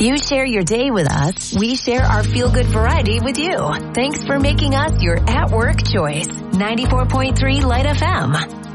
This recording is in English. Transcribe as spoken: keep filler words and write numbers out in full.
You share your day with us. We share our feel-good variety with you. Thanks for making us your at-work choice. ninety-four point three Light F M.